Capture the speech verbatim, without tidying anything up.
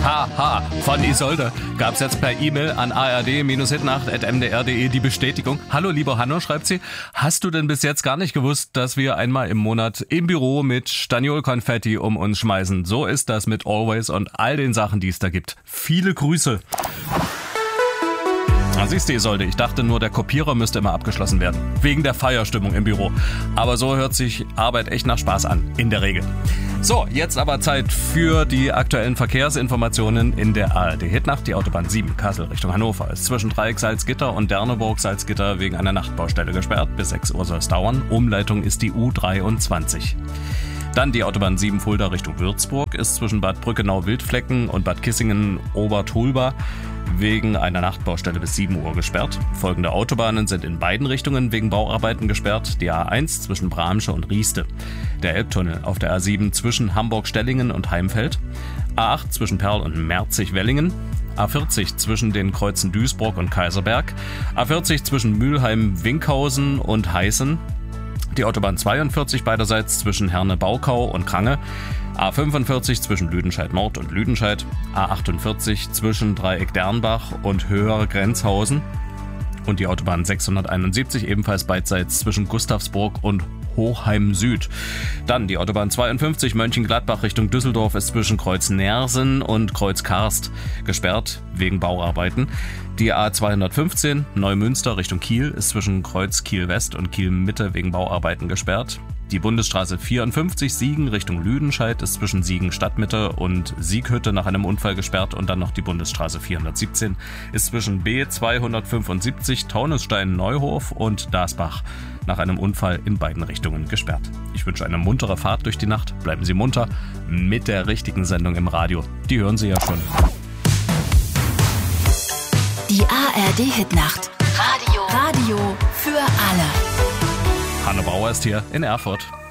Haha, von Isolde gab's jetzt per E-Mail an a r d Bindestrich hitnacht at m d r punkt d e die Bestätigung. Hallo lieber Hanno, schreibt sie, hast du denn bis jetzt gar nicht gewusst, dass wir einmal im Monat im Büro mit Staniol-Konfetti um uns schmeißen? So ist das mit Always und all den Sachen, die es da gibt. Viele Grüße. Na, siehst du, Isolde, ich dachte nur, der Kopierer müsste immer abgeschlossen werden. Wegen der Feierstimmung im Büro. Aber so hört sich Arbeit echt nach Spaß an. In der Regel. So, jetzt aber Zeit für die aktuellen Verkehrsinformationen in der A R D-Hitnacht. Die Autobahn sieben Kassel Richtung Hannover ist zwischen Dreieck Salzgitter und Derneburg Salzgitter wegen einer Nachtbaustelle gesperrt. Bis sechs Uhr soll es dauern. Umleitung ist die U dreiundzwanzig. Dann die Autobahn sieben Fulda Richtung Würzburg ist zwischen Bad Brückenau-Wildflecken und Bad Kissingen-Obertulba wegen einer Nachtbaustelle bis sieben Uhr gesperrt. Folgende Autobahnen sind in beiden Richtungen wegen Bauarbeiten gesperrt. Die A eins zwischen Bramsche und Rieste. Der Elbtunnel auf der A sieben zwischen Hamburg-Stellingen und Heimfeld. A acht zwischen Perl und Merzig-Wellingen. A vierzig zwischen den Kreuzen Duisburg und Kaiserberg. A vierzig zwischen Mülheim-Winkhausen und Heißen. Die Autobahn zweiundvierzig beiderseits zwischen Herne-Baukau und Krange. A fünfundvierzig zwischen Lüdenscheid-Nord und Lüdenscheid. A achtundvierzig zwischen Dreieck Dernbach und Höhere Grenzhausen. Und die Autobahn sechshunderteinundsiebzig ebenfalls beidseits zwischen Gustavsburg und Hochheim Süd. Dann die Autobahn zweiundfünfzig Mönchengladbach Richtung Düsseldorf ist zwischen Kreuz Nersen und Kreuz Karst gesperrt wegen Bauarbeiten. Die A zweihundertfünfzehn Neumünster Richtung Kiel ist zwischen Kreuz Kiel West und Kiel Mitte wegen Bauarbeiten gesperrt. Die Bundesstraße vierundfünfzig Siegen Richtung Lüdenscheid ist zwischen Siegen Stadtmitte und Sieghütte nach einem Unfall gesperrt und dann noch die Bundesstraße vierhundertsiebzehn ist zwischen B zweihundertfünfundsiebzig Taunusstein-Neuhof und Dasbach nach einem Unfall in beiden Richtungen gesperrt. Ich wünsche eine muntere Fahrt durch die Nacht. Bleiben Sie munter mit der richtigen Sendung im Radio. Die hören Sie ja schon. Die A R D-Hitnacht. Radio. Radio für alle. Hanno Bauer ist hier in Erfurt.